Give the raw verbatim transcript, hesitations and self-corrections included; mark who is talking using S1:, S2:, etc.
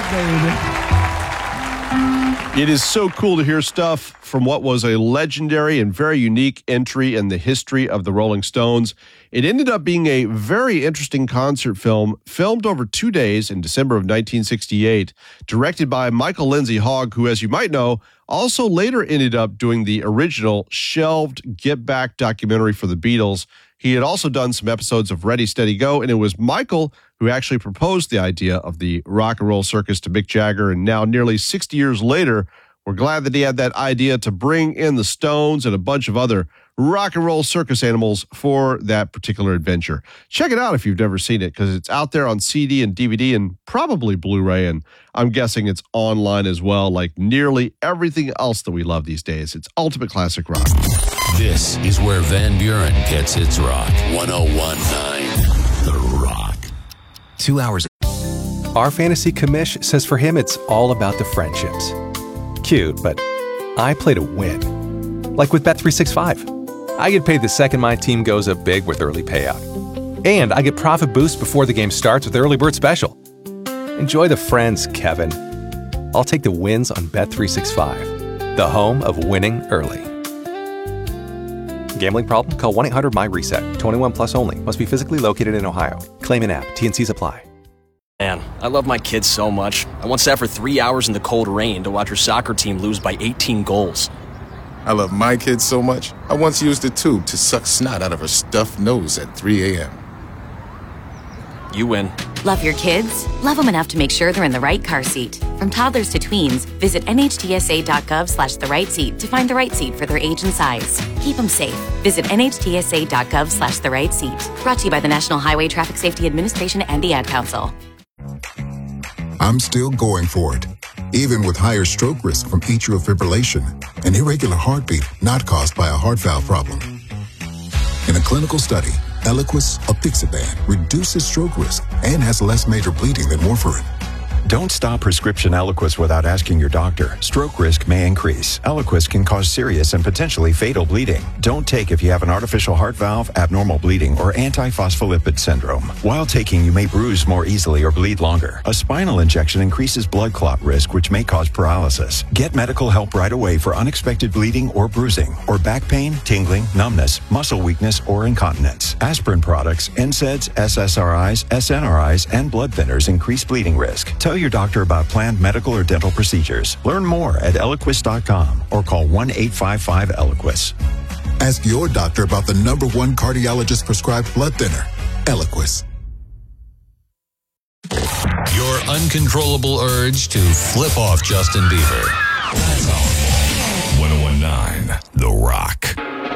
S1: baby.
S2: It is so cool to hear stuff from what was a legendary and very unique entry in the history of the Rolling Stones. It ended up being a very interesting concert film, filmed over two days in December of nineteen sixty-eight, directed by Michael Lindsay Hogg, who, as you might know, also later ended up doing the original shelved Get Back documentary for the Beatles. He had also done some episodes of Ready, Steady, Go, and it was Michael who actually proposed the idea of the rock and roll circus to Mick Jagger. And now, nearly sixty years later, we're glad that he had that idea to bring in the Stones and a bunch of other rock and roll circus animals for that particular adventure. Check it out if you've never seen it, because it's out there on C D and D V D and probably Blu-ray, and I'm guessing it's online as well, like nearly everything else that we love these days. It's ultimate classic rock.
S3: This is where Van Buren gets its rock. one oh one point nine The Rock.
S4: Two hours. Our fantasy commish says for him it's all about the friendships. Cute, but I play to win. Like with Bet three sixty-five. I get paid the second my team goes up big with early payout. And I get profit boost before the game starts with early bird special. Enjoy the friends, Kevin. I'll take the wins on Bet three sixty-five, the home of winning early. Gambling problem? Call one eight hundred M Y reset. twenty-one plus only. Must be physically located in Ohio. Claim in app. T N Cs apply.
S5: Man, I love my kids so much. I once sat for three hours in the cold rain to watch her soccer team lose by eighteen goals.
S6: I love my kids so much, I once used a tube to suck snot out of her stuffed nose at three a.m.
S5: You win.
S7: Love your kids? Love them enough to make sure they're in the right car seat. From toddlers to tweens, visit nhtsa.gov slash the right seat to find the right seat for their age and size. Keep them safe. Visit nhtsa.gov slash the right seat. Brought to you by the National Highway Traffic Safety Administration and the Ad Council.
S8: I'm still going for it, even with higher stroke risk from atrial fibrillation, an irregular heartbeat not caused by a heart valve problem. In a clinical study, Eliquis, apixaban, reduces stroke risk and has less major bleeding than warfarin.
S9: Don't stop prescription Eliquis without asking your doctor. Stroke risk may increase. Eliquis can cause serious and potentially fatal bleeding. Don't take if you have an artificial heart valve, abnormal bleeding, or antiphospholipid syndrome. While taking, you may bruise more easily or bleed longer. A spinal injection increases blood clot risk, which may cause paralysis. Get medical help right away for unexpected bleeding or bruising, or back pain, tingling, numbness, muscle weakness, or incontinence. Aspirin products, N SAIDs, S S R Is, S N R Is, and blood thinners increase bleeding risk. Tell your doctor about planned medical or dental procedures. Learn more at Eliquis dot com or call one eight five five Eliquis.
S8: Ask your doctor about the number one cardiologist prescribed blood thinner, Eliquis.
S3: Your uncontrollable urge to flip off Justin Bieber.